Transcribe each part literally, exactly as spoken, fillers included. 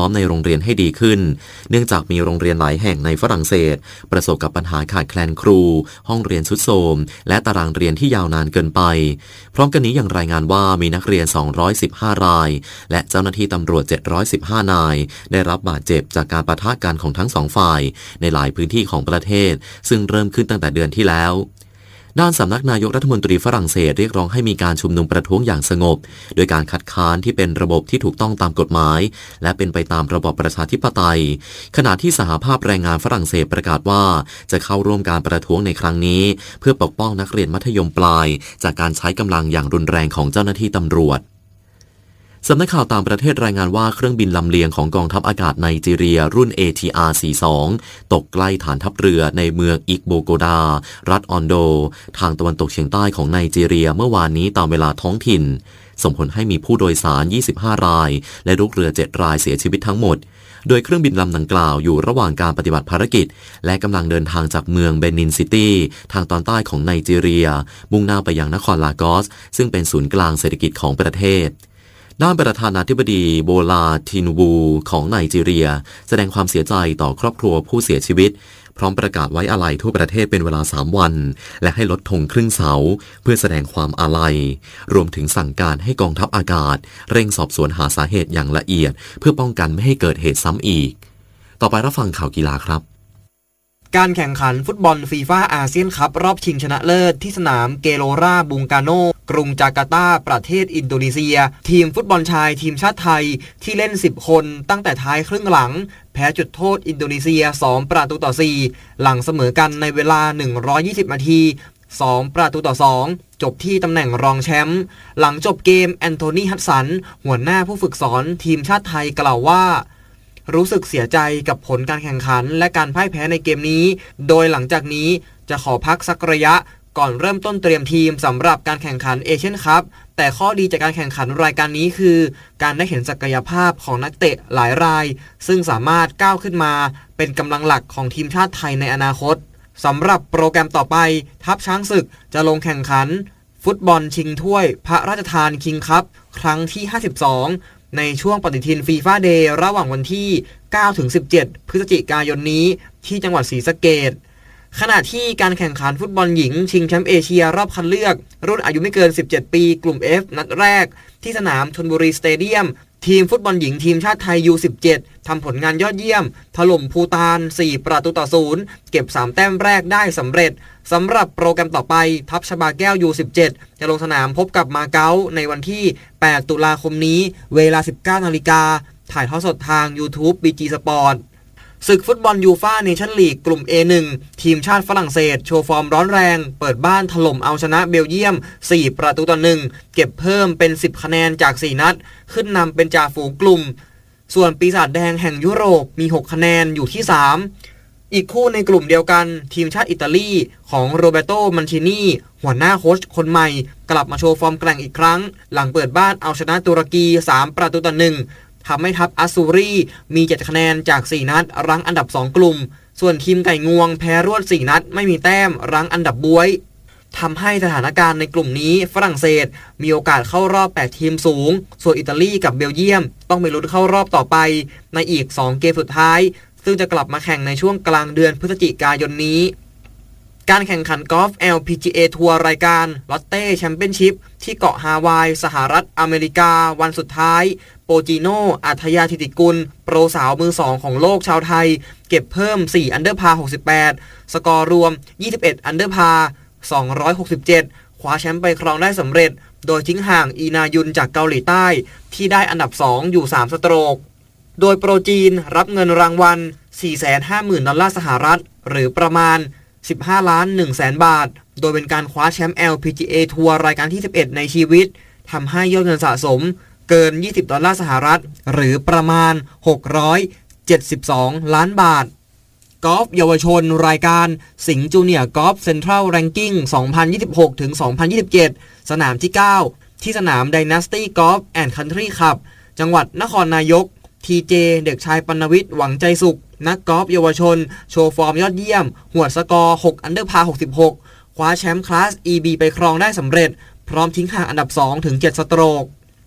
มในโรงเรียนให้ดีขึ้นเนื่องจากมีโรงเรียนหลายแห่งในฝรั่งเศสประสบกับปัญหาขาดแคลนครูห้องเรียนทรุดโทรมและตารางเรียนที่ยาวนานเกินไปพร้อมกันนี้ยังรายงานว่ามีนักเรียนสองร้อยสิบห้ารายและเจ้าหน้าที่ตำรวจเจ็ดร้อยสิบห้านายได้รับบาดเจ็บจากการปะทะกันของทั้งสองฝ่ายในหลายพื้นที่ของประเทศซึ่งเริ่มขึ้นตั้งแต่เดือนที่แล้วด้านสำนักนายกรัฐมนตรีฝรั่งเศสเรียกร้องให้มีการชุมนุมประท้วงอย่างสงบโดยการคัดค้านที่เป็นระบบที่ถูกต้องตามกฎหมายและเป็นไปตามระบอบประชาธิปไตยขณะที่สหภาพแรงงานฝรั่งเศสประกาศว่าจะเข้าร่วมการประท้วงในครั้งนี้เพื่อปกป้องนักเรียนมัธยมปลายจากการใช้กำลังอย่างรุนแรงของเจ้าหน้าที่ตำรวจสำนักข่าวต่างประเทศรายงานว่าเครื่องบินลำเลียงของกองทัพอากาศไนจีเรียรุ่น เอ ที อาร์ สี่สิบสอง ตกใกล้ฐานทัพเรือในเมืองอิกโบโกดารัฐออนโดทางตะวันตกเฉียงใต้ของไนจีเรียเมื่อวานนี้ตามเวลาท้องถิ่นส่งผลให้มีผู้โดยสารยี่สิบห้ารายและลูกเรือเจ็ดรายเสียชีวิตทั้งหมดโดยเครื่องบินลำดังกล่าวอยู่ระหว่างการปฏิบัติภารกิจและกำลังเดินทางจากเมืองเบนินซิตี้ทางตอนใต้ของไนจีเรียมุ่งหน้าไปยังนครลากอสซึ่งเป็นศูนย์กลางเศรษฐกิจของประเทศด้านประธานาธิบดีโบลาทินูบูของไนจีเรียแสดงความเสียใจต่อครอบครัวผู้เสียชีวิตพร้อมประกาศไว้อาลัยทั่วประเทศเป็นเวลาสามวันและให้ลดธงครึ่งเสาเพื่อแสดงความอาลัยรวมถึงสั่งการให้กองทัพอากาศเร่งสอบสวนหาสาเหตุอย่างละเอียดเพื่อป้องกันไม่ให้เกิดเหตุซ้ำอีกต่อไปรับฟังข่าวกีฬาครับการแข่งขันฟุตบอลฟีฟ่าอาเซียนคัพรอบชิงชนะเลิศที่สนามเกโลราบุงกาโนกรุงจาการ์ตาประเทศอินโดนีเซียทีมฟุตบอลชายทีมชาติไทยที่เล่นสิบคนตั้งแต่ท้ายครึ่งหลังแพ้จุดโทษอินโดนีเซียสองประตูต่อสี่หลังเสมอกันในเวลาหนึ่งร้อยยี่สิบนาทีสองประตูต่อสองจบที่ตำแหน่งรองแชมป์หลังจบเกมแอนโทนีฮัตสันหัวหน้าผู้ฝึกสอนทีมชาติไทยกล่าวว่ารู้สึกเสียใจกับผลการแข่งขันและการพ่ายแพ้ในเกมนี้โดยหลังจากนี้จะขอพักสักระยะก่อนเริ่มต้นเตรียมทีมสำหรับการแข่งขันเอเชียนคัพแต่ข้อดีจากการแข่งขันรายการนี้คือการได้เห็นศักยภาพของนักเตะหลายรายซึ่งสามารถก้าวขึ้นมาเป็นกำลังหลักของทีมชาติไทยในอนาคตสำหรับโปรแกรมต่อไปทัพช้างศึกจะลงแข่งขันฟุตบอลชิงถ้วยพระราชทานคิงคัพครั้งที่ห้าสิบสองในช่วงปฏิทินฟีฟ่าเดย์ระหว่างวันที่เก้าถึงสิบเจ็ดพฤศจิกายนนี้ที่จังหวัดศรีสะเกษขณะที่การแข่งขันฟุตบอลหญิงชิงแชมป์เอเชียรอบคัดเลือกรุ่นอายุไม่เกินสิบเจ็ดปีกลุ่ม F นัดแรกที่สนามชลบุรีสเตเดียมทีมฟุตบอลหญิงทีมชาติไทย ยู สิบเจ็ด ทำผลงานยอดเยี่ยมถล่มภูฏานสี่ประตูต่อศูนย์เก็บสามแต้มแรกได้สำเร็จสำหรับโปรแกรมต่อไปทัพชบาแก้ว ยู สิบเจ็ด จะลงสนามพบกับมาเก๊าในวันที่แปดตุลาคมนี้เวลา สิบเก้านาฬิกาถ่ายทอดสดทาง YouTube บี จี Sportศึกฟุตบอลยูฟ่าเนชั่นลีกกลุ่ม เอ หนึ่ง ทีมชาติฝรั่งเศสโชว์ฟอร์มร้อนแรงเปิดบ้านถล่มเอาชนะเบลเยียมสี่ประตูต่อหนึ่งเก็บเพิ่มเป็นสิบคะแนนจากสี่นัดขึ้นนำเป็นจ่าฝูงกลุ่มส่วนปีศาจแดงแห่งยุโรปมีหกคะแนนอยู่ที่สามอีกคู่ในกลุ่มเดียวกันทีมชาติอิตาลีของโรเบโตมันชินีหัวหน้าโค้ชคนใหม่กลับมาโชว์ฟอร์มแกร่งอีกครั้งหลังเปิดบ้านเอาชนะตุรกีสามประตูต่อหนึ่งทำให้ทัพอัสซูรีมีเจ็ดคะแนนจากสี่นัดรั้งอันดับสองกลุ่มส่วนทีมไก่งวงแพ้รวดสี่นัดไม่มีแต้มรั้งอันดับบ๊วยทำให้สถานการณ์ในกลุ่มนี้ฝรั่งเศสมีโอกาสเข้ารอบแปดทีมสูงส่วนอิตาลีกับเบลเยียมต้องไปลุ้นเข้ารอบต่อไปในอีกสองเกมสุดท้ายซึ่งจะกลับมาแข่งในช่วงกลางเดือนพฤศจิกายนนี้การแข่งขันกอล์ฟ แอล พี จี เอ ทัวร์รายการลอตเต้แชมเปี้ยนชิพที่เกาะฮาวายสหรัฐอเมริกาวันสุดท้ายโปจิโนอัธยาธิติกุลโปรสาวมือสองของโลกชาวไทยเก็บเพิ่มสี่อันเดอร์พาร์หกสิบแปดสกอร์รวมยี่สิบเอ็ดอันเดอร์พาร์สองร้อยหกสิบเจ็ดคว้าแชมป์ไปครองได้สำเร็จโดยทิ้งห่างอีนายุนจากเกาหลีใต้ที่ได้อันดับสองอยู่สามสโตรกโดยโปรจีนรับเงินรางวัล สี่แสนห้าหมื่น ดอลลาร์สหรัฐหรือประมาณสิบห้าล้านหนึ่งแสนบาทโดยเป็นการคว้าแชมป์ แอล พี จี เอ ทัวร์รายการที่สิบเอ็ดในชีวิตทำให้ยอดเงินสะสมเกินยี่สิบดอลลาร์สหรัฐหรือประมาณหกร้อยเจ็ดสิบสองล้านบาทกอล์ฟเยาวชนรายการสิงห์จูเนียร์กอล์ฟเซ็นทรัลแรงกิ้ง สองพันยี่สิบหกถึงสองพันยี่สิบเจ็ด สนามที่เก้าที่สนาม Dynasty Golf and Country Club จังหวัดนครนายก ที เจ เด็กชายปณวิทย์หวังใจสุขนักกอล์ฟเยาวชนโชว์ฟอร์มยอดเยี่ยมหัวดสกอร์หกอันเดอร์พาร์หกสิบหกคว้าแชมป์คลาส อี บี ไปครองได้สำเร็จพร้อมทิ้งห่างอันดับสองถึงเจ็ดสโตรก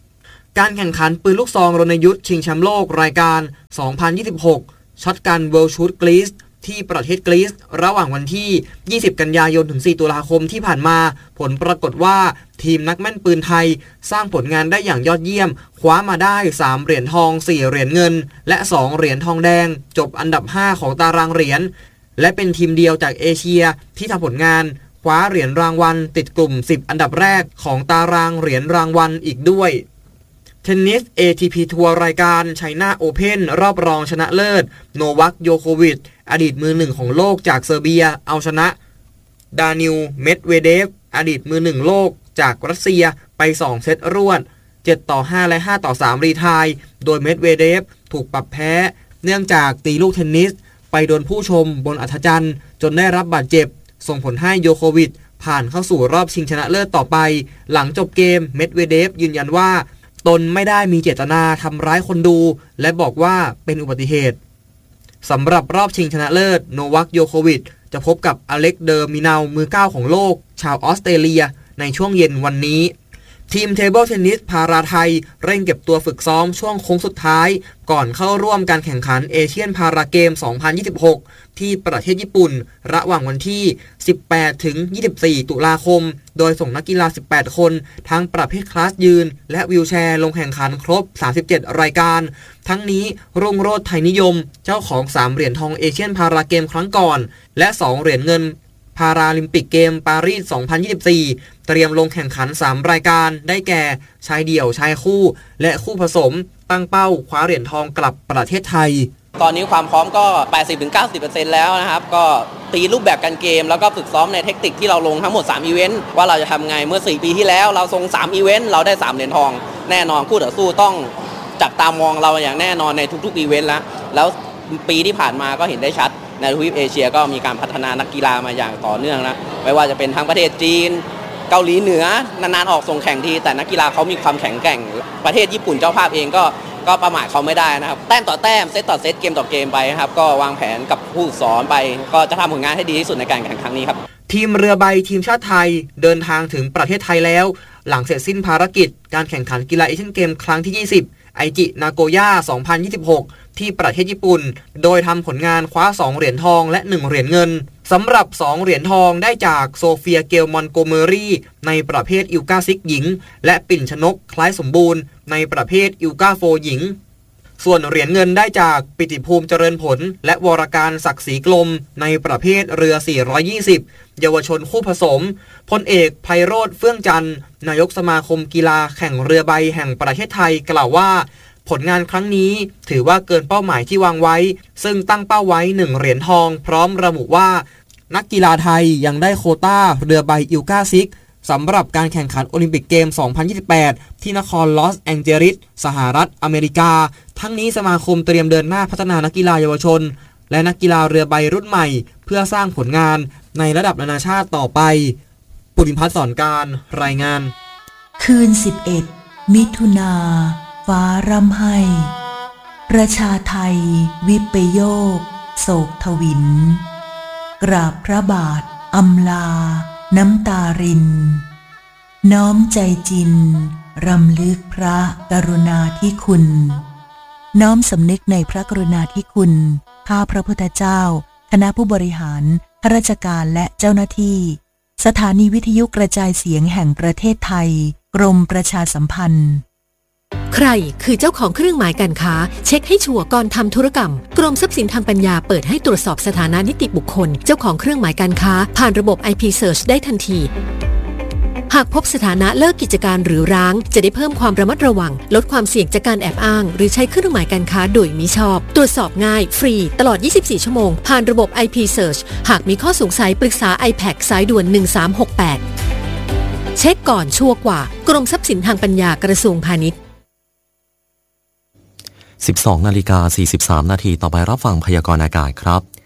การแข่งขันปืนลูกซองรณยุทธ์ชิงแชมป์โลกรายการ สองพันยี่สิบหก ช็อตกันเวิลด์ชูตกรีซที่ประเทศกรีซระหว่างวันที่ ยี่สิบ กันยายนถึง สี่ ตุลาคมที่ผ่านมาผลปรากฏว่าทีมนักแม่นปืนไทยสร้างผลงานได้อย่างยอดเยี่ยมคว้ามาได้สามเหรียญทอง สี่เหรียญเงินและสองเหรียญทองแดงจบอันดับห้าของตารางเหรียญและเป็นทีมเดียวจากเอเชียที่ทำผลงานคว้าเหรียญรางวัลติดกลุ่มสิบอันดับแรกของตารางเหรียญรางวัลอีกด้วยเทนนิส เอ ที พี ทัวร์รายการไชน่าโอเพ่นรอบรองชนะเลิศโนวัคโยโควิชอดีตมือหนึ่งของโลกจากเซอร์เบียเอาชนะดานิลเมดเวเดฟอดีตมือหนึ่งโลกจากรัสเซียไปสองเซตรวดเจ็ดต่อห้าและห้าต่อสามรีไทร์โดยเมดเวเดฟถูกปรับแพ้เนื่องจากตีลูกเทนนิสไปโดนผู้ชมบนอัธจันทร์จนได้รับบาดเจ็บส่งผลให้โยโควิชผ่านเข้าสู่รอบชิงชนะเลิศต่อไปหลังจบเกมเมดเวเดฟยืนยันว่าตนไม่ได้มีเจตนาทำร้ายคนดูและบอกว่าเป็นอุบัติเหตุสำหรับรอบชิงชนะเลิศโนวัคโยโควิชจะพบกับอเล็กเดอร์มินาลมือเก้าของโลกชาวออสเตรเลียในช่วงเย็นวันนี้ทีมเทเบิลเทนนิสพาราไทยเร่งเก็บตัวฝึกซ้อมช่วงโค้งสุดท้ายก่อนเข้าร่วมการแข่งขันเอเชียนพาราเกม สองพันยี่สิบหก ที่ประเทศญี่ปุ่นระหว่างวันที่ สิบแปดถึงยี่สิบสี่ ตุลาคมโดยส่งนักกีฬา สิบแปด คนทั้งประเภทคลาสยืนและวีลแชร์ลงแข่งขันครบ สามสิบเจ็ด รายการทั้งนี้รุ่งโรจน์ไทยนิยมเจ้าของสามเหรียญทองเอเชียนพาราเกมครั้งก่อนและสองเหรียญเงินพาราลิมปิกเกมปารีส สองพันยี่สิบสี่ เตรียมลงแข่งขันสามรายการได้แก่ชายเดี่ยวชายคู่และคู่ผสมตั้งเป้าคว้าเหรียญทองกลับประเทศไทยตอนนี้ความพร้อมก็ แปดสิบถึงเก้าสิบเปอร์เซ็นต์ แล้วนะครับก็ตีรูปแบบการเกมแล้วก็ฝึกซ้อมในเทคนิคที่เราลงทั้งหมดสามอีเวนต์ว่าเราจะทำไงเมื่อสี่ปีที่แล้วเราทรงสามอีเวนต์เราได้สามเหรียญทองแน่นอนคู่ต่อสู้ต้องจับตามองเราอย่างแน่นอนในทุกๆอีเวนต์แล้วแล้วปีที่ผ่านมาก็เห็นได้ชัดในทวีปเอเชียก็มีการพัฒนานักกีฬามาอย่างต่อเนื่องนะไม่ว่าจะเป็นทั้งประเทศจีนเกาหลีเหนือนานๆออกส่งแข่งทีแต่นักกีฬาเขามีความแข็งแกร่งประเทศญี่ปุ่นเจ้าภาพเองก็ก็ประมาทเขาไม่ได้นะครับแต้มต่อแต้มเซตต่อเซตเกมต่อเกมไปครับก็วางแผนกับผู้สอนไปก็จะทำผลงานให้ดีที่สุดในการแข่งครั้งนี้ครับทีมเรือใบทีมชาติไทยเดินทางถึงประเทศไทยแล้วหลังเสร็จสิ้นภารกิจการแข่งขันกีฬาเอเชียนเกมครั้งที่ยี่สิบไอจินาโกย่า สองพันยี่สิบหก ที่ประเทศญี่ปุ่นโดยทำผลงานคว้าสองเหรียญทองและหนึ่งเหรียญเงินสำหรับสองเหรียญทองได้จากโซเฟียเกลมอนโกเมอรี่ในประเภทอิลกาซิกหญิงและปิ่นชนกคล้ายสมบูรณ์ในประเภทอิลกาโฟหญิงส่วนเหรียญเงินได้จากปิติภูมิเจริญผลและวรการศักดิ์ศรีกลมในประเภทเรือสี่ร้อยยี่สิบเยาวชนคู่ผสมพลเอกไพโรจน์เฟื่องจันทร์นายกสมาคมกีฬาแข่งเรือใบแห่งประเทศไทยกล่าวว่าผลงานครั้งนี้ถือว่าเกินเป้าหมายที่วางไว้ซึ่งตั้งเป้าไว้หนึ่งเหรียญทองพร้อมระบุว่านักกีฬาไทยยังได้โควต้าเรือใบอิลกาซิกสำหรับการแข่งขันโอลิมปิกเกม สองพันยี่สิบแปด ที่นครลอสแองเจลิสสหรัฐอเมริกาทั้งนี้สมาคมเตรียมเดินหน้าพัฒนานักกีฬาเยาวชนและนักกีฬาเรือใบรุ่นใหม่เพื่อสร้างผลงานในระดับนานาชาติต่อไปปุริพัฒน์สอนการรายงานคืนสิบเอ็ดมิถุนาฟ้าร่ำไห้ประชาไทยวิปโยคโศกทวินกราบพระบาทอำลาน้ำตารินน้อมใจจินรำลึกพระกรุณาธิคุณน้อมสำนึกในพระกรุณาธิคุณข้าพระพุทธเจ้าคณะผู้บริหารข้าราชการและเจ้าหน้าที่สถานีวิทยุกระจายเสียงแห่งประเทศไทยกรมประชาสัมพันธ์ใครคือเจ้าของเครื่องหมายการค้าเช็คให้ชัวร์ก่อนทำธุรกรรมกรมทรัพย์สินทางปัญญาเปิดให้ตรวจสอบสถานะนิติบุคคลเจ้าของเครื่องหมายการค้าผ่านระบบ ไอ พี Search ได้ทันทีหากพบสถานะเลิกกิจการหรือร้างจะได้เพิ่มความระมัดระวังลดความเสี่ยงจากการแอบอ้างหรือใช้เครื่องหมายการค้าโดยมิชอบตรวจสอบง่ายฟรีตลอดยี่สิบสี่ชั่วโมงผ่านระบบ ไอ พี Search หากมีข้อสงสัยปรึกษา ไอ แพค สายด่วนหนึ่งสามหกแปดเช็คก่อนชัวร์กว่ากรมทรัพย์สินทางปัญญากระทรวงพาณิชย์สิบสองนาฬิกาสี่สิบสามนาทีต่อไปรับฟังพยากรณ์อากาศครับ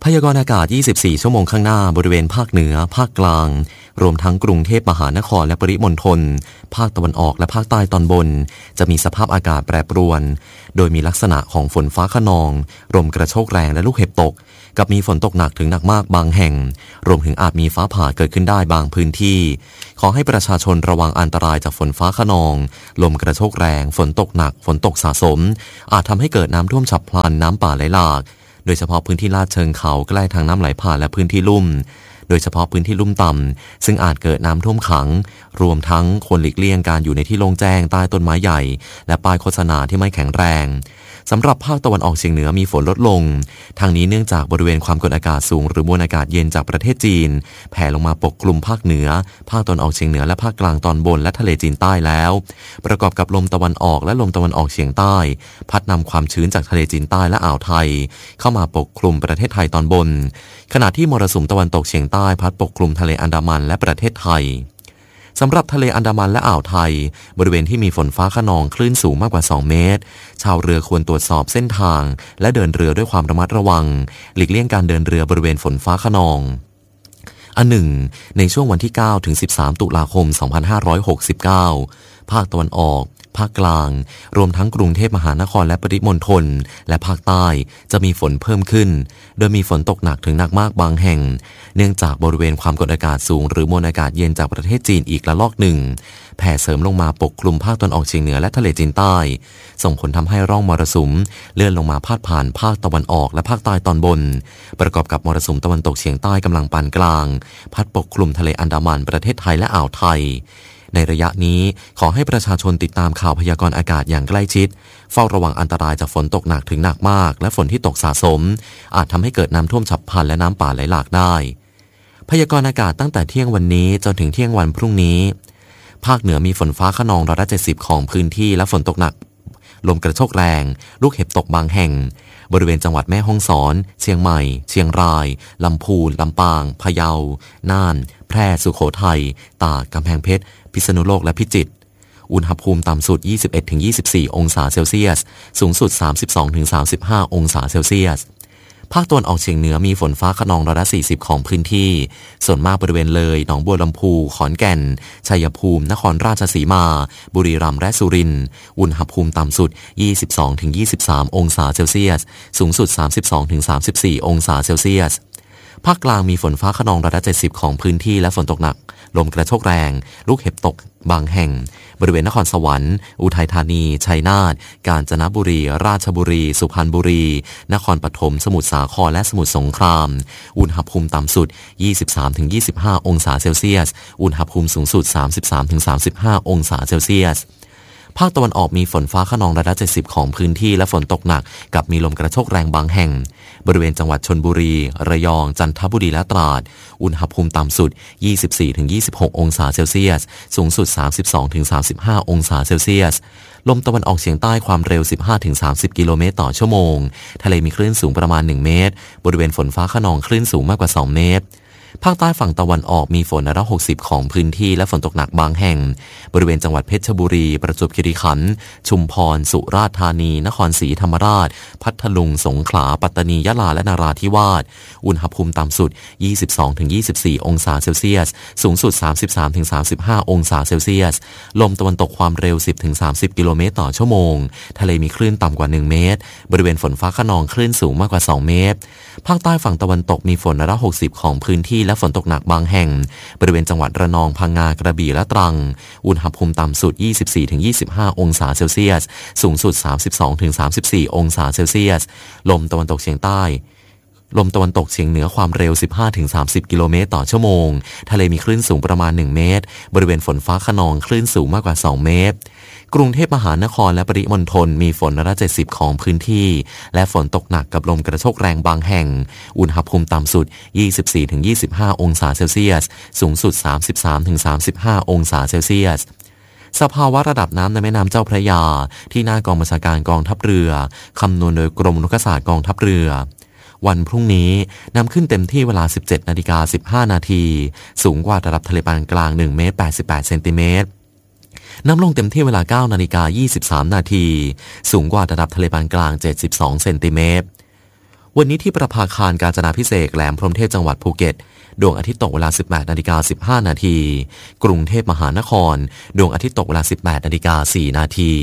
พยากรณ์อากาศยี่สิบสี่ชั่วโมงข้างหน้าบริเวณภาคเหนือภาคกลางรวมทั้งกรุงเทพมหานครและปริมณฑลภาคตะวันออกและภาคใต้ตอนบนจะมีสภาพอากาศแปรปรวนโดยมีลักษณะของฝนฟ้าคะนองลมกระโชกแรงและลูกเห็บตกกับมีฝนตกหนักถึงหนักมากบางแห่งรวมถึงอาจมีฟ้าผ่าเกิดขึ้นได้บางพื้นที่ขอให้ประชาชนระวังอันตรายจากฝนฟ้าคะนองลมกระโชกแรงฝนตกหนักฝนตกสะสมอาจทำให้เกิดน้ำท่วมฉับพลันน้ำป่าไหลหลากโดยเฉพาะพื้นที่ลาดเชิงเขาใกล้ทางน้ำไหลผ่านและพื้นที่ลุ่มโดยเฉพาะพื้นที่ลุ่มต่ำซึ่งอาจเกิดน้ำท่วมขังรวมทั้งควรหลีกเลี่ยงการอยู่ในที่โล่งแจ้งใต้ต้นไม้ใหญ่และป้ายโฆษณาที่ไม่แข็งแรงสำหรับภาคตะวันออกเฉียงเหนือมีฝนลดลงทางนี้เนื่องจากบริเวณความกดอากาศสูงหรือมวลอากาศเย็นจากประเทศจีนแผ่ลงมาปกคลุมภาคเหนือภาคตะวันออกเฉียงเหนือและภาคกลางตอนบนและทะเลจีนใต้แล้วประกอบกับลมตะวันออกและลมตะวันออกเฉียงใต้พัดนำความชื้นจากทะเลจีนใต้และอ่าวไทยเข้ามาปกคลุมประเทศไทยตอนบนขณะที่มรสุมตะวันตกเฉียงใต้พัดปกคลุมทะเลอันดามันและประเทศไทยสำหรับทะเลอันดามันและอ่าวไทยบริเวณที่มีฝนฟ้าคะนองคลื่นสูงมากกว่าสองเมตรชาวเรือควรตรวจสอบเส้นทางและเดินเรือด้วยความระมัดระวังหลีกเลี่ยงการเดินเรือบริเวณฝนฟ้าคะนองอันหนึ่งในช่วงวันที่เก้าถึงสิบสามตุลาคมสองพันห้าร้อยหกสิบเก้าภาคตะวันออกภาคกลางรวมทั้งกรุงเทพมหานครและปริมณฑลและภาคใต้จะมีฝนเพิ่มขึ้นโดยมีฝนตกหนักถึงหนักมากบางแห่งเนื่องจากบริเวณความกดอากาศสูงหรือมวลอากาศเย็นจากประเทศจีนอีกระลอกหนึ่งแผ่เสริมลงมาปกคลุมภาคตะวันออกเฉียงเหนือและทะเลจีนใต้ส่งผลทำให้ร่องมรสุมเลื่อนลงมาพาดผ่านภาคตะวันออกและภาคใต้ตอนบนประกอบกับมรสุมตะวันตกเฉียงใต้กำลังปานกลางพัดปกคลุมทะเลอันดามันประเทศไทยและอ่าวไทยในระยะนี้ขอให้ประชาชนติดตามข่าวพยากรณ์อากาศอย่างใกล้ชิดเฝ้าระวังอันตรายจากฝนตกหนักถึงหนักมากและฝนที่ตกสะสมอาจทำให้เกิดน้ำท่วมฉับพลันและน้ำป่าไหลหลากได้พยากรณ์อากาศตั้งแต่เที่ยงวันนี้จนถึงเที่ยงวันพรุ่งนี้ภาคเหนือมีฝนฟ้าคะนองร้อยละเจ็ดสิบของพื้นที่และฝนตกหนักลมกระโชกแรงลูกเห็บตกบางแห่งบริเวณจังหวัดแม่ฮ่องสอนเชียงใหม่เชียงรายลำพูนลำปางพะเยาน่านแพร่สุโขทัยตากกำแพงเพชรพิษณุโลกและพิจิตรอุณหภูมิต่ำสุด ยี่สิบเอ็ดถึงยี่สิบสี่ องศาเซลเซียสสูงสุด สามสิบสองถึงสามสิบห้า องศาเซลเซียสภาคตะวันออกเฉียงเหนือมีฝนฟ้าคะนองร้อยละสี่สิบของพื้นที่ส่วนมากบริเวณเลยหนองบัวลำพูขอนแก่นชัยภูมินครราชสีมาบุรีรัมย์และสุรินทร์อุณหภูมิต่ำสุด ยี่สิบสองถึงยี่สิบสาม องศาเซลเซียสสูงสุด สามสิบสองถึงสามสิบสี่ องศาเซลเซียสภาคกลางมีฝนฟ้าคะนองร้อยละเจ็ดสิบของพื้นที่และฝนตกหนักลมกระโชกแรงลูกเห็บตกบางแห่งบริเวณนครสวรรค์อุทัยธานีชัยนาทกาญจนบุรีราชบุรีสุพรรณบุรีนครปฐมสมุทรสาครและสมุทรสงครามอุณหภูมิต่ำสุด ยี่สิบสามถึงยี่สิบห้า องศาเซลเซียสอุณหภูมิสูงสุด สามสิบสามถึงสามสิบห้า องศาเซลเซียสภาคตะวันออกมีฝนฟ้าคะนองร้อยละเจ็ดสิบของพื้นที่และฝนตกหนักกับมีลมกระโชกแรงบางแห่งบริเวณจังหวัดชลบุรีระยองจันทบุรีและตราดอุณหภูมิต่ำสุด ยี่สิบสี่ถึงยี่สิบหก องศาเซลเซียสสูงสุด สามสิบสองถึงสามสิบห้า องศาเซลเซียสลมตะวันออกเฉียงใต้ความเร็ว สิบห้าถึงสามสิบ กิโลเมตรต่อชั่วโมงทะเลมีคลื่นสูงประมาณหนึ่งเมตรบริเวณฝนฟ้าคะนองคลื่นสูงมากกว่าสองเมตรภาคใต้ฝั่งตะวันออกมีฝนร้อยละหกสิบของพื้นที่และฝนตกหนักบางแห่งบริเวณจังหวัดเพชรบุรีประจวบคีรีขันธ์ชุมพรสุราษฎร์ธานีนครศรีธรรมราชพัทลุงสงขลาปัตตานียะลาและนราธิวาสอุณหภูมิต่ำสุด ยี่สิบสองถึงยี่สิบสี่ องศาเซลเซียสสูงสุด สามสิบสามถึงสามสิบห้า องศาเซลเซียสลมตะวันตกความเร็ว สิบถึงสามสิบ กิโลเมตรต่อชั่วโมงทะเลมีคลื่นต่ำกว่าหนึ่งเมตรบริเวณฝนฟ้าคะนองคลื่นสูงมากกว่าสองเมตรภาคใต้ฝั่งตะวันตกมีฝนร้อยละหกสิบของพื้นที่และฝนตกหนักบางแห่งบริเวณจังหวัดระนองพังงากระบี่และตรังอุณหภูมิต่ำสุด ยี่สิบสี่ถึงยี่สิบห้า องศาเซลเซียสสูงสุด สามสิบสองถึงสามสิบสี่ องศาเซลเซียสลมตะวันตกเฉียงใต้ลมตะวันตกเฉียงเหนือความเร็ว สิบห้าถึงสามสิบ กิโลเมตรต่อชั่วโมงทะเลมีคลื่นสูงประมาณหนึ่งเมตรบริเวณฝนฟ้าคะนองคลื่นสูงมากกว่าสองเมตรกรุงเทพมหานครและปริมณฑลมีฝนร้อยละเจ็ดสิบของพื้นที่และฝนตกหนักกับลมกระโชกแรงบางแห่งอุณหภูมิต่ำสุด ยี่สิบสี่ถึงยี่สิบห้า องศาเซลเซียสสูงสุด สามสิบสามถึงสามสิบห้า องศาเซลเซียสสภาวะระดับน้ำในแม่น้ำเจ้าพระยาที่หน้ากองบัญชาการกองทัพเรือคำนวณโดยกรมอุทกศาสตร์กองทัพเรือวันพรุ่งนี้นำขึ้นเต็มที่เวลา สิบเจ็ดนาฬิกาสิบห้านาทีสูงกว่าระดับทะเลปานกลางหนึ่งเมตรแปดสิบแปดเซนติเมตรน้ำลงเต็มที่เวลา เก้านาฬิกายี่สิบสามนาทีสูงกว่าระดับทะเลปานกลางเจ็ดสิบสองเซนติเมตรวันนี้ที่ประภาคารกาญจนาภิเษกแหลมพรหมเทพจังหวัดภูเก็ตดวงอาทิตย์ตกเวลา สิบแปดนาฬิกาสิบห้านาทีกรุงเทพมหานครดวงอาทิตย์ตกเวลา สิบแปดนาฬิกาสี่นาที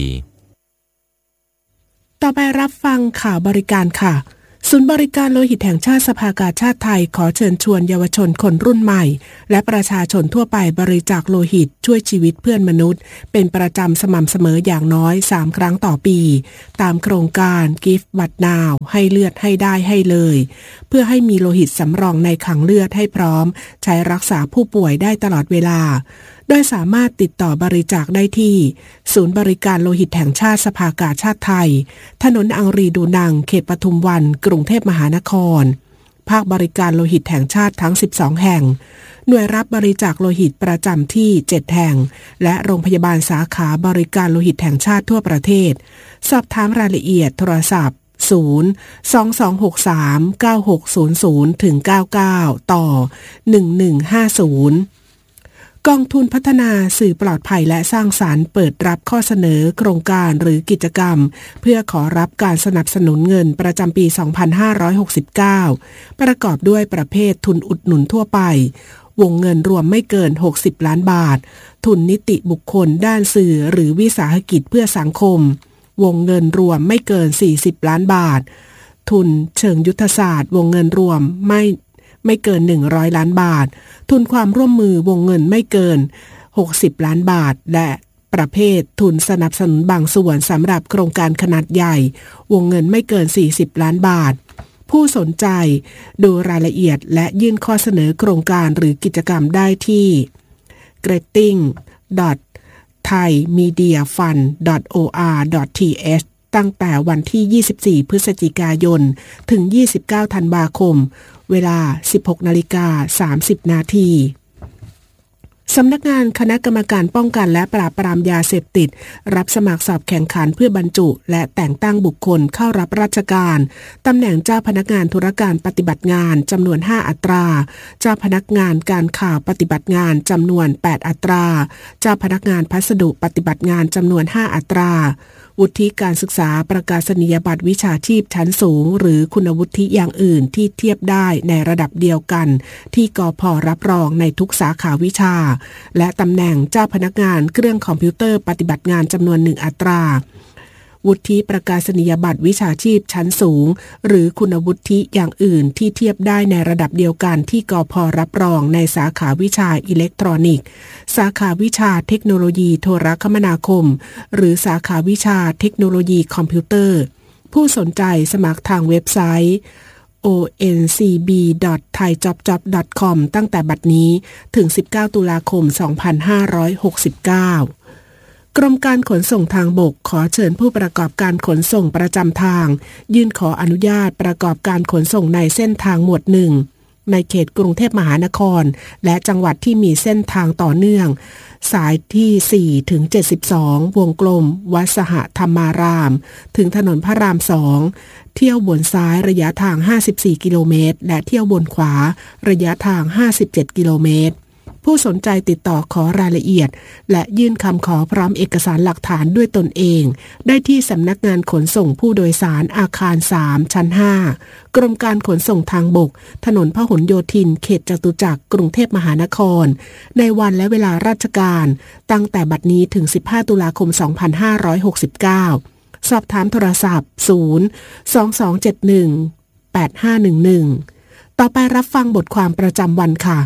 ต่อไปรับฟังข่าวบริการค่ะศูนย์บริการโลหิตแห่งชาติสภากาชาติไทยขอเชิญชวนเยาวชนคนรุ่นใหม่และประชาชนทั่วไปบริจาคโลหิตช่วยชีวิตเพื่อนมนุษย์เป็นประจำสม่ำเสมออย่างน้อยสามครั้งต่อปีตามโครงการ Give Blood Now ให้เลือดให้ได้ให้เลยเพื่อให้มีโลหิตสำรองในคลังเลือดให้พร้อมใช้รักษาผู้ป่วยได้ตลอดเวลาโดยสามารถติดต่อบริจาคได้ที่ศูนย์บริการโลหิตแห่งชาติสภากาชาติไทยถนนอังรีดูนังเขตปทุมวันกรุงเทพมหานครภาคบริการโลหิตแห่งชาติทั้งสิบสองแห่งหน่วยรับบริจาคโลหิตประจำที่เจ็ดแห่งและโรงพยาบาลสาขาบริการโลหิตแห่งชาติทั่วประเทศสอบถามรายละเอียดโทรศัพท์ศูนย์ สอง สอง หก สาม เก้า หก ศูนย์ ศูนย์ ถึง เก้า เก้า ต่อ หนึ่ง หนึ่ง ห้า ศูนย์กองทุนพัฒนาสื่อปลอดภัยและสร้างสรรค์เปิดรับข้อเสนอโครงการหรือกิจกรรมเพื่อขอรับการสนับสนุนเงินประจำปี สองพันห้าร้อยหกสิบเก้า ประกอบด้วยประเภททุนอุดหนุนทั่วไปวงเงินรวมไม่เกินหกสิบล้านบาททุนนิติบุคคลด้านสื่อหรือวิสาหกิจเพื่อสังคมวงเงินรวมไม่เกินสี่สิบล้านบาททุนเชิงยุทธศาสตร์วงเงินรวมไม่ไม่เกินหนึ่งร้อยล้านบาททุนความร่วมมือวงเงินไม่เกินหกสิบล้านบาทและประเภททุนสนับสนุนบางส่วนสำหรับโครงการขนาดใหญ่วงเงินไม่เกินสี่สิบล้านบาทผู้สนใจดูรายละเอียดและยื่นข้อเสนอโครงการหรือกิจกรรมได้ที่ เกรตติ้ง ดอท ไทยมีเดียฟันด์ ดอท โอ อาร์ ดอท ที เอช ตั้งแต่วันที่ยี่สิบสี่พฤศจิกายนถึงยี่สิบเก้าธันวาคมเวลา สิบหกนาฬิกาสามสิบนาทีสำนักงานคณะกรรมการป้องกันและปราบปรามยาเสพติดรับสมัครสอบแข่งขันเพื่อบรรจุและแต่งตั้งบุคคลเข้ารับราชการตำแหน่งเจ้าพนักงานธุรการปฏิบัติงานจำนวนห้าอัตราเจ้าพนักงานการข่าวปฏิบัติงานจำนวนแปดอัตราเจ้าพนักงานพัสดุปฏิบัติงานจำนวนห้าอัตราวุฒิการศึกษาประกาศนียบัตรวิชาชีพชั้นสูงหรือคุณวุฒิอย่างอื่นที่เทียบได้ในระดับเดียวกันที่กพ.รับรองในทุกสาขาวิชาและตำแหน่งเจ้าพนักงานเครื่องคอมพิวเตอร์ปฏิบัติงานจำนวนหนึ่งอัตราวุฒิประกาศนียบัตรวิชาชีพชั้นสูงหรือคุณวุฒิอย่างอื่นที่เทียบได้ในระดับเดียวกันที่กพ.รับรองในสาขาวิชาอิเล็กทรอนิกส์สาขาวิชาเทคโนโลยีโทรคมนาคมหรือสาขาวิชาเทคโนโลยีคอมพิวเตอร์ผู้สนใจสมัครทางเว็บไซต์ โอ เอ็น ซี บี ดอท ไทยจ็อบจ็อบ ดอท คอม ตั้งแต่บัดนี้ถึงสิบเก้าตุลาคมสองพันห้าร้อยหกสิบเก้ากรมการขนส่งทางบกขอเชิญผู้ประกอบการขนส่งประจำทางยื่นขออนุญาตประกอบการขนส่งในเส้นทางหมวดหนึ่งในเขตกรุงเทพมหานครและจังหวัดที่มีเส้นทางต่อเนื่องสายที่สี่ถึงเจ็ดสิบสองวงกลมวัดสหธรรมารามถึงถนนพระรามสองเที่ยวบนซ้ายระยะทางห้าสิบสี่กิโลเมตรและเที่ยวบนขวาระยะทางห้าสิบเจ็ดกิโลเมตรผู้สนใจติดต่อขอรายละเอียดและยื่นคำขอพร้อมเอกสารหลักฐานด้วยตนเองได้ที่สำนักงานขนส่งผู้โดยสารอาคารสามชั้นห้ากรมการขนส่งทางบกถนนพหลโยธินเขตจตุจักรกรุงเทพมหานครในวันและเวลาราชการตั้งแต่บัดนี้ถึงสิบห้าตุลาคมสองพันห้าร้อยหกสิบเก้าสอบถามโทรศัพท์ศูนย์ สอง สอง เจ็ด หนึ่ง แปด ห้า หนึ่ง หนึ่งต่อไปรับฟังบทความประจำวันค่ะ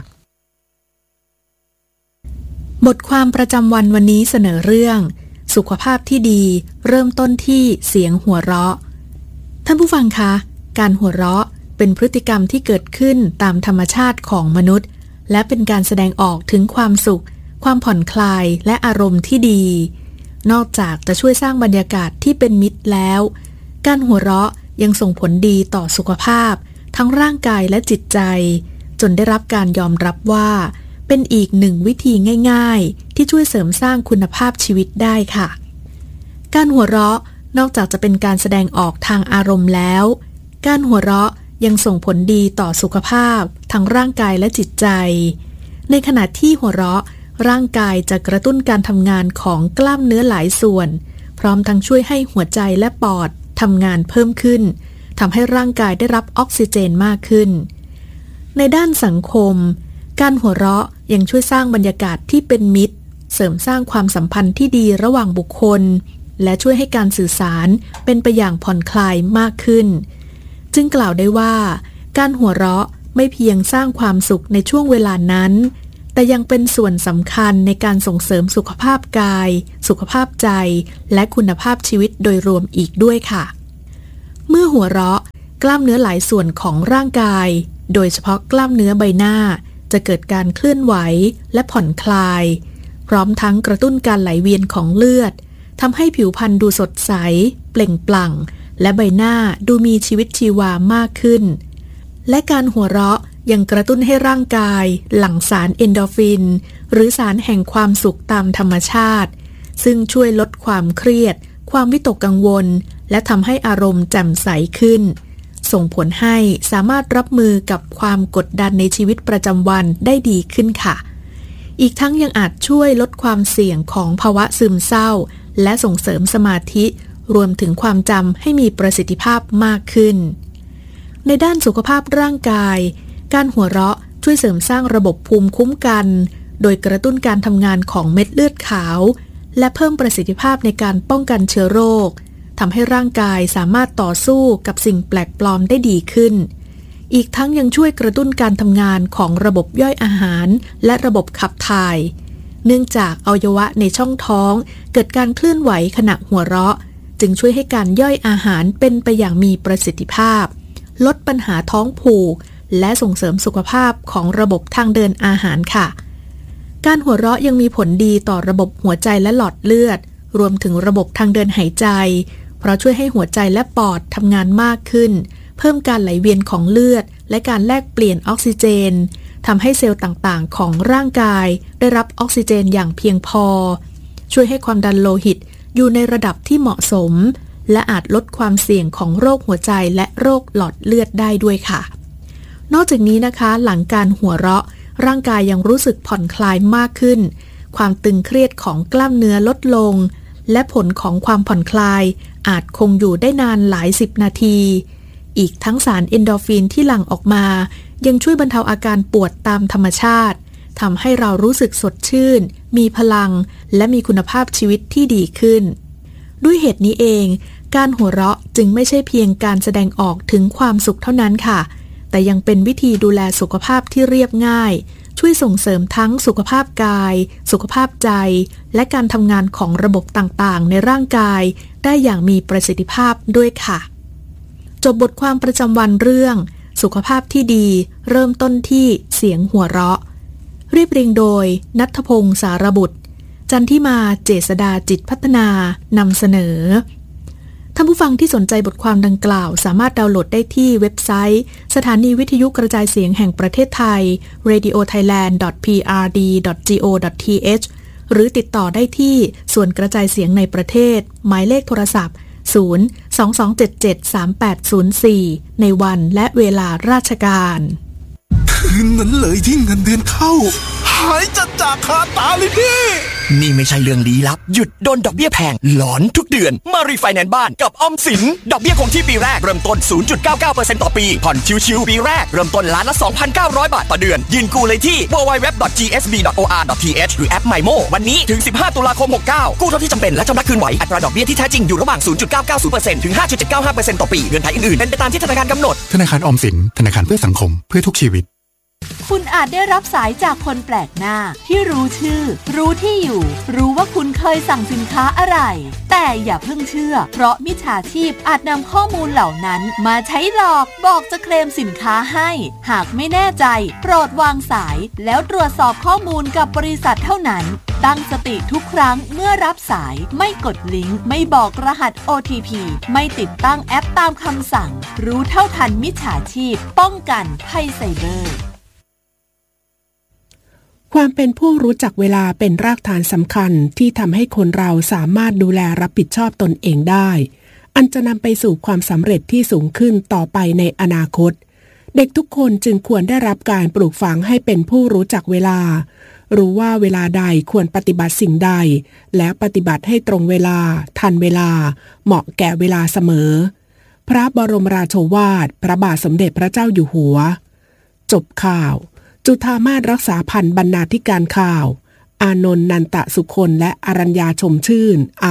บทความประจำวันวันนี้เสนอเรื่องสุขภาพที่ดีเริ่มต้นที่เสียงหัวเราะท่านผู้ฟังคะการหัวเราะเป็นพฤติกรรมที่เกิดขึ้นตามธรรมชาติของมนุษย์และเป็นการแสดงออกถึงความสุขความผ่อนคลายและอารมณ์ที่ดีนอกจากจะช่วยสร้างบรรยากาศที่เป็นมิตรแล้วการหัวเราะยังส่งผลดีต่อสุขภาพทั้งร่างกายและจิตใจจนได้รับการยอมรับว่าเป็นอีกหนึ่งวิธีง่ายๆที่ช่วยเสริมสร้างคุณภาพชีวิตได้ค่ะการหัวเราะนอกจากจะเป็นการแสดงออกทางอารมณ์แล้วการหัวเราะยังส่งผลดีต่อสุขภาพทั้งร่างกายและจิตใจในขณะที่หัวเราะร่างกายจะกระตุ้นการทำงานของกล้ามเนื้อหลายส่วนพร้อมทั้งช่วยให้หัวใจและปอดทำงานเพิ่มขึ้นทำให้ร่างกายได้รับออกซิเจนมากขึ้นในด้านสังคมการหัวเราะยังช่วยสร้างบรรยากาศที่เป็นมิตรเสริมสร้างความสัมพันธ์ที่ดีระหว่างบุคคลและช่วยให้การสื่อสารเป็นไปอย่างผ่อนคลายมากขึ้นจึงกล่าวได้ว่าการหัวเราะไม่เพียงสร้างความสุขในช่วงเวลานั้นแต่ยังเป็นส่วนสำคัญในการส่งเสริมสุขภาพกายสุขภาพใจและคุณภาพชีวิตโดยรวมอีกด้วยค่ะเมื่อหัวเราะกล้ามเนื้อหลายส่วนของร่างกายโดยเฉพาะกล้ามเนื้อใบหน้าจะเกิดการเคลื่อนไหวและผ่อนคลายพร้อมทั้งกระตุ้นการไหลเวียนของเลือดทำให้ผิวพรรณดูสดใสเปล่งปลั่งและใบหน้าดูมีชีวิตชีวามากขึ้นและการหัวเราะยังกระตุ้นให้ร่างกายหลั่งสารเอนโดรฟินหรือสารแห่งความสุขตามธรรมชาติซึ่งช่วยลดความเครียดความวิตกกังวลและทำให้อารมณ์แจ่มใสขึ้นส่งผลให้สามารถรับมือกับความกดดันในชีวิตประจำวันได้ดีขึ้นค่ะอีกทั้งยังอาจช่วยลดความเสี่ยงของภาวะซึมเศร้าและส่งเสริมสมาธิรวมถึงความจำให้มีประสิทธิภาพมากขึ้นในด้านสุขภาพร่างกายการหัวเราะช่วยเสริมสร้างระบบภูมิคุ้มกันโดยกระตุ้นการทำงานของเม็ดเลือดขาวและเพิ่มประสิทธิภาพในการป้องกันเชื้อโรคทำให้ร่างกายสามารถต่อสู้กับสิ่งแปลกปลอมได้ดีขึ้นอีกทั้งยังช่วยกระตุ้นการทำงานของระบบย่อยอาหารและระบบขับถ่ายเนื่องจากอวัยวะในช่องท้องเกิดการเคลื่อนไหวขณะหัวเราะจึงช่วยให้การย่อยอาหารเป็นไปอย่างมีประสิทธิภาพลดปัญหาท้องผูกและส่งเสริมสุขภาพของระบบทางเดินอาหารค่ะการหัวเราะยังมีผลดีต่อระบบหัวใจและหลอดเลือดรวมถึงระบบทางเดินหายใจเพราะช่วยให้หัวใจและปอดทำงานมากขึ้นเพิ่มการไหลเวียนของเลือดและการแลกเปลี่ยนออกซิเจนทำให้เซลล์ต่างๆของร่างกายได้รับออกซิเจนอย่างเพียงพอช่วยให้ความดันโลหิตอยู่ในระดับที่เหมาะสมและอาจลดความเสี่ยงของโรคหัวใจและโรคหลอดเลือดได้ด้วยค่ะนอกจากนี้นะคะหลังการหัวเราะร่างกายยังรู้สึกผ่อนคลายมากขึ้นความตึงเครียดของกล้ามเนื้อลดลงและผลของความผ่อนคลายอาจคงอยู่ได้นานหลายสิบนาทีอีกทั้งสารเอนโดรฟินที่หลั่งออกมายังช่วยบรรเทาอาการปวดตามธรรมชาติทำให้เรารู้สึกสดชื่นมีพลังและมีคุณภาพชีวิตที่ดีขึ้นด้วยเหตุนี้เองการหัวเราะจึงไม่ใช่เพียงการแสดงออกถึงความสุขเท่านั้นค่ะแต่ยังเป็นวิธีดูแลสุขภาพที่เรียบง่ายช่วยส่งเสริมทั้งสุขภาพกายสุขภาพใจและการทำงานของระบบต่างๆในร่างกายได้อย่างมีประสิทธิภาพด้วยค่ะจบบทความประจำวันเรื่องสุขภาพที่ดีเริ่มต้นที่เสียงหัวเราะเรียบเรียงโดยณัฐพงศ์สารบุตรจันทิมาเจษฎาจิตพัฒนานำเสนอท่านผู้ฟังที่สนใจบทความดังกล่าวสามารถดาวน์โหลดได้ที่เว็บไซต์สถานีวิทยุกระจายเสียงแห่งประเทศไทย เรดิโอไทยแลนด์ ดอท พี อาร์ ดี ดอท จี โอ ดอท ที เอช หรือติดต่อได้ที่ส่วนกระจายเสียงในประเทศหมายเลขโทรศัพท์ศูนย์ สอง สอง เจ็ด เจ็ด สาม แปด ศูนย์ สี่ ในวันและเวลาราชการคืนนั้นเลยที่เงินเดือนเข้าหายจัดจากคาตาเลยพี่นี่ไม่ใช่เรื่องลี้ลับหยุดโดนดอกเบี้ยแพงหลอนทุกเดือนมารีไฟแนนซ์บ้านกับออมสินดอกเบี้ยคงที่ปีแรกเริ่มต้น ศูนย์จุดเก้าเก้าเปอร์เซ็นต์ ต่อปีผ่อนชิวๆปีแรกเริ่มต้นล้านละ สองพันเก้าร้อย บาทต่อเดือนยืนกู้เลยที่ ดับเบิลยู ดับเบิลยู ดับเบิลยู ดอท จี เอส บี ดอท โอ อาร์ ดอท ที เอช หรือแอป ไมโม วันนี้ถึงสิบห้าตุลาคมหกเก้ากู้เท่าที่จำเป็นและชำระคืนไหวอัตราดอกเบี้ยที่แท้จริงอยู่ระหว่าง ศูนย์จุดเก้าเก้าศูนย์ เปอร์เซ็นต์ ถึง ห้าจุดเจ็ดเก้าห้าเปอร์เซ็นต์ ต่อปีเงื่อนไขอื่นๆเป็นไปตามที่ธนาคารกำหนดธนาคารออมสินธนาคารเพื่อสังคมเพื่อทุกชีวิตคุณอาจได้รับสายจากคนแปลกหน้าที่รู้ชื่อรู้ที่อยู่รู้ว่าคุณเคยสั่งสินค้าอะไรแต่อย่าเพิ่งเชื่อเพราะมิจฉาชีพอาจนำข้อมูลเหล่านั้นมาใช้หลอกบอกจะเคลมสินค้าให้หากไม่แน่ใจโปรดวางสายแล้วตรวจสอบข้อมูลกับบริษัทเท่านั้นตั้งสติทุกครั้งเมื่อรับสายไม่กดลิงก์ไม่บอกรหัส โอ ที พี ไม่ติดตั้งแอปตามคำสั่งรู้เท่าทันมิจฉาชีพป้องกันภัยไซเบอร์ความเป็นผู้รู้จักเวลาเป็นรากฐานสำคัญที่ทำให้คนเราสามารถดูแลรับผิดชอบตนเองได้อันจะนำไปสู่ความสำเร็จที่สูงขึ้นต่อไปในอนาคตเด็กทุกคนจึงควรได้รับการปลูกฝังให้เป็นผู้รู้จักเวลารู้ว่าเวลาใดควรปฏิบัติสิ่งใดและปฏิบัติให้ตรงเวลาทันเวลาเหมาะแก่เวลาเสมอพระบรมราโชวาทพระบาทสมเด็จพระเจ้าอยู่หัวจบข่าวจุฑามาศรักษาพันธ์บรรณาธิการข่าวอานนท์นันตะสุคนและอรัญญาชมชื่น